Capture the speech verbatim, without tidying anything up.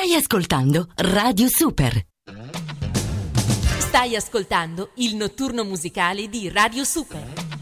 Stai ascoltando Radio Super. Stai ascoltando il notturno musicale di Radio Super.